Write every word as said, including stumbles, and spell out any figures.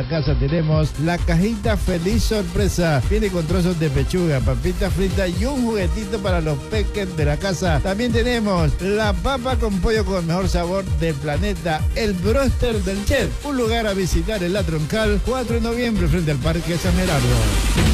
casa tenemos la cajita feliz sorpresa. Viene con trozos de pechuga, papita frita y un juguetito para los peques de la casa. También tenemos la papa con pollo con el mejor sabor del planeta, el bróster del chef. Un lugar a visitar en La Troncal, cuatro de noviembre, frente al Parque San Gerardo.